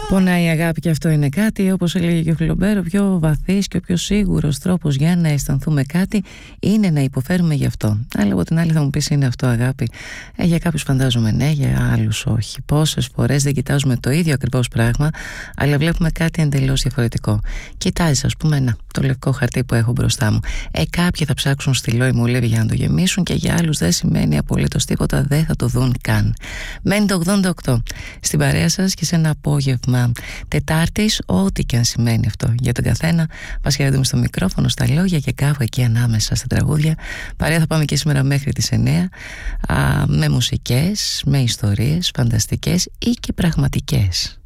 Πονάει η αγάπη και αυτό είναι κάτι, όπως έλεγε και ο Φλιομπέρ, ο πιο βαθύς και ο πιο σίγουρος τρόπος για να αισθανθούμε κάτι είναι να υποφέρουμε γι' αυτό. Αλλά από την άλλη θα μου πεις, είναι αυτό αγάπη? Για κάποιους φαντάζομαι ναι, για άλλους όχι. Πόσες φορές δεν κοιτάζουμε το ίδιο ακριβώς πράγμα, αλλά βλέπουμε κάτι εντελώς διαφορετικό. Κοιτάζεις, ας πούμε, το λευκό χαρτί που έχω μπροστά μου. Κάποιοι θα ψάξουν στυλό ή μολύβι για να το γεμίσουν, και για άλλους δεν σημαίνει απολύτως τίποτα, δεν θα το δουν καν. Μένει το 88 στην παρέα σας και σε ένα απόγευμα Τετάρτης, ό,τι και αν σημαίνει αυτό για τον καθένα. Μας χαιρετούμε στο μικρόφωνο, στα λόγια και κάπου εκεί ανάμεσα στα τραγούδια. Παρέα θα πάμε και σήμερα μέχρι τις 9, με μουσικές, με ιστορίες φανταστικές ή και πραγματικές.